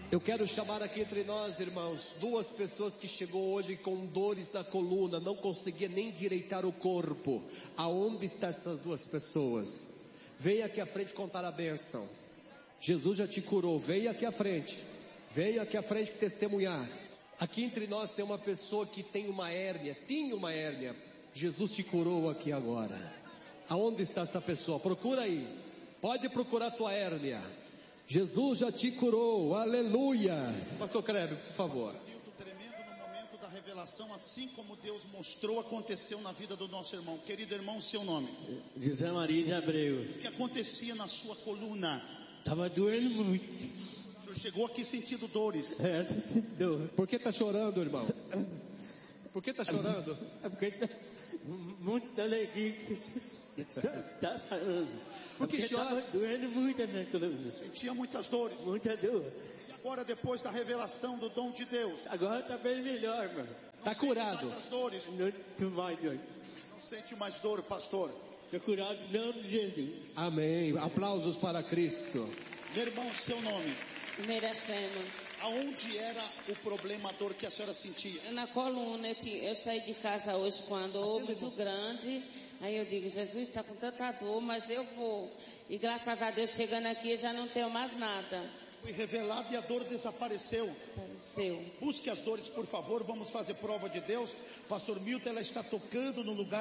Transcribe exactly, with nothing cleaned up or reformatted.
Eu quero chamar aqui entre nós, irmãos, duas pessoas que chegou hoje com dores na coluna, não conseguia nem direitar o corpo. Aonde estão essas duas pessoas? Venha aqui à frente contar a bênção. Jesus já te curou, venha aqui à frente. Venha aqui à frente que testemunhar. Aqui entre nós tem uma pessoa que tem uma hérnia, tinha uma hérnia. Jesus te curou aqui agora. Aonde está essa pessoa? Procura aí. Pode procurar a tua hérnia. Jesus já te curou, aleluia. Pastor Kleber, por favor. Tremendo no momento da revelação, assim como Deus mostrou, aconteceu na vida do nosso irmão. Querido irmão, seu nome? José Maria de Abreu. O que acontecia na sua coluna? Estava doendo muito. O senhor chegou aqui sentindo dores. É, sentindo dor. Por que está chorando, irmão? Por que está chorando? É porque tá muita alegria que você está falando. Por que chora? Estava doendo muito na coluna. Sentia muitas dores. Muita dor. E agora, depois da revelação do dom de Deus, agora está bem melhor, mano. Está curado. Mais as dores. Não tô mais dor. Não sente mais dor, pastor. Estou curado em nome de Jesus. Amém. Aplausos para Cristo. Meu irmão, seu nome? Merecendo. Aonde era o problema, a dor que a senhora sentia? Na coluna, eu, tinha, eu saí de casa hoje com a dor muito grande. Aí eu digo, Jesus está com tanta dor, mas eu vou. E graças a Deus, chegando aqui, eu já não tenho mais nada. Foi revelado e a dor desapareceu. Apareceu. Busque as dores, por favor. Vamos fazer prova de Deus. Pastor Milton, ela está tocando no lugar